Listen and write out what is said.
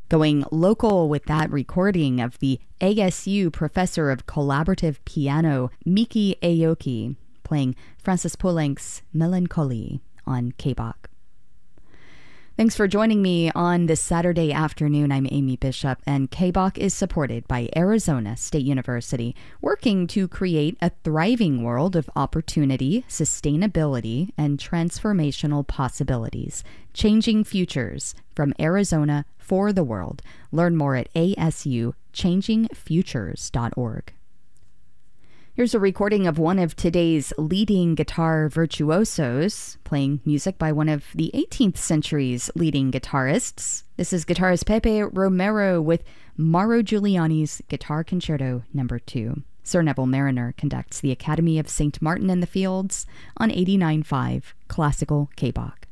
Going local with that recording of the ASU professor of collaborative piano, Miki Aoki, playing Francis Poulenc's Melancholy on KBOK. Thanks for joining me on this Saturday afternoon. I'm Amy Bishop, and KBOK is supported by Arizona State University, working to create a thriving world of opportunity, sustainability, and transformational possibilities. Changing futures from Arizona for the world. Learn more at asuchangingfutures.org. Here's a recording of one of today's leading guitar virtuosos, playing music by one of the 18th century's leading guitarists. This is guitarist Pepe Romero with Mauro Giuliani's Guitar Concerto No. 2. Sir Neville Mariner conducts the Academy of St. Martin in the Fields on 89.5 Classical KBOK.